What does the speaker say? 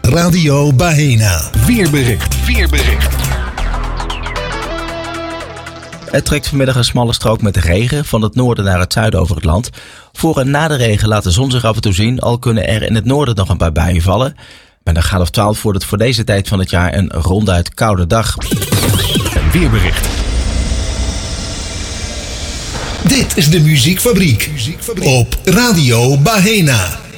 Radio Baena. Weerbericht. Het trekt vanmiddag een smalle strook met regen van het noorden naar het zuiden over het land. Voor en na de regen laat de zon zich af en toe zien, al kunnen er in het noorden nog een paar buien vallen. Met een graad of 12 wordt het voor deze tijd van het jaar een ronduit koude dag. Een weerbericht. Dit is de Muziekfabriek op Radio Baena.